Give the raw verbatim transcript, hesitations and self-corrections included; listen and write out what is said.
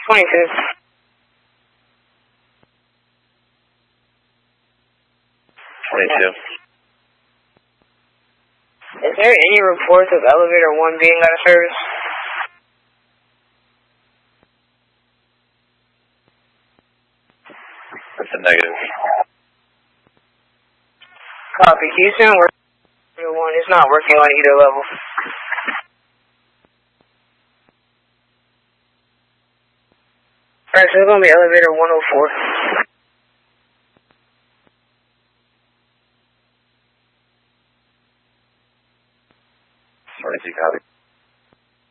twenty-two. twenty-two. Is there any reports of elevator one being out of service? That's a negative. Copy. Houston, elevator one is not working on either level. Alright, so it's going to be elevator one oh four.